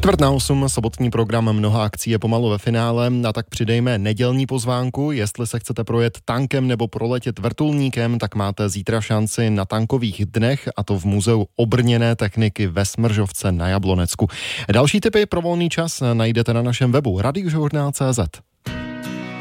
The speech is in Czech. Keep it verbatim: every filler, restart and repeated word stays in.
Čtvrt na osm, sobotní program, mnoha akcí je pomalu ve finále, a tak přidejme nedělní pozvánku. Jestli se chcete projet tankem nebo proletět vrtulníkem, tak máte zítra šanci na tankových dnech, a to v muzeu obrněné techniky ve Smržovce na Jablonecku. Další tipy pro volný čas najdete na našem webu radiožurnál tečka cé zet.